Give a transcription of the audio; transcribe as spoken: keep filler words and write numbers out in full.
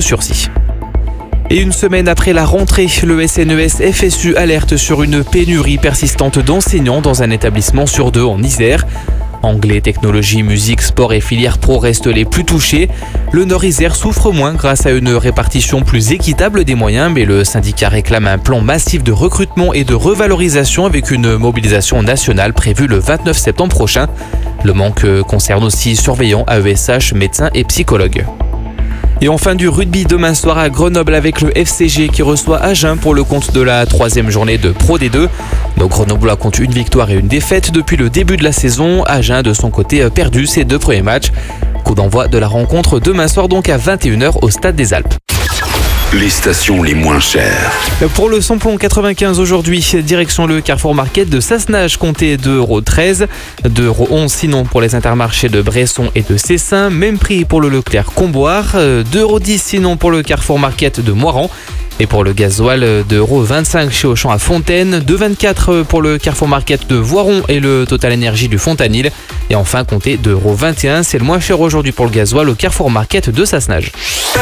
sursis. Et une semaine après la rentrée, le S N E S F S U alerte sur une pénurie persistante d'enseignants dans un établissement sur deux en Isère. Anglais, technologie, musique, sport et filières pro restent les plus touchés. Le Nord-Isère souffre moins grâce à une répartition plus équitable des moyens, mais le syndicat réclame un plan massif de recrutement et de revalorisation avec une mobilisation nationale prévue le vingt-neuf septembre prochain. Le manque concerne aussi surveillants, A E S H, médecins et psychologues. Et enfin du rugby demain soir à Grenoble avec le F C G qui reçoit Agen pour le compte de la troisième journée de Pro D deux. Donc Grenoble compte une victoire et une défaite depuis le début de la saison. Agen de son côté a perdu ses deux premiers matchs. Coup d'envoi de la rencontre demain soir donc à vingt et une heures au Stade des Alpes. Les stations les moins chères. Pour le samplon quatre-vingt-quinze aujourd'hui, direction le Carrefour Market de Sassenage, comptez deux euros treize, deux euros onze sinon pour les intermarchés de Bresson et de Cessin, même prix pour le Leclerc Comboire, deux euros dix sinon pour le Carrefour Market de Moiran. Et pour le gasoil, deux euros vingt-cinq chez Auchan à Fontaine, deux euros vingt-quatre pour le Carrefour Market de Voiron et le Total Énergie du Fontanil. Et enfin, comptez deux euros vingt et un, c'est le moins cher aujourd'hui pour le gasoil au Carrefour Market de Sassenage.